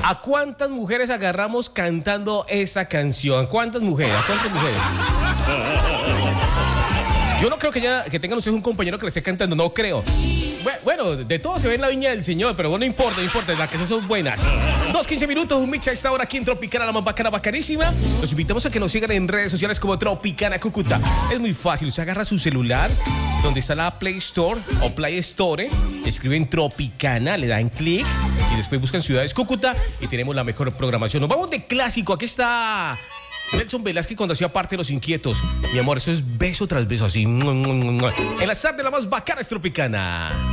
¿A cuántas mujeres agarramos cantando esta canción? ¿Cuántas mujeres? ¿Cuántas mujeres? Yo no creo que tengan ustedes un compañero que le esté cantando, no creo. Bueno, de todo se ve en la viña del Señor, pero bueno, no importa, las que son buenas. 2:15 minutos, un mix a esta hora aquí en Tropicana, la más bacana, bacanísima. Los invitamos a que nos sigan en redes sociales como Tropicana Cúcuta. Es muy fácil, usted agarra su celular, donde está la Play Store o Play Store, escriben Tropicana, le dan clic y después buscan Ciudades Cúcuta y tenemos la mejor programación. Nos vamos de clásico, aquí está Nelson Velázquez cuando hacía parte de Los Inquietos. Mi amor, eso es beso tras beso, así. En la tarde la más bacana es Tropicana.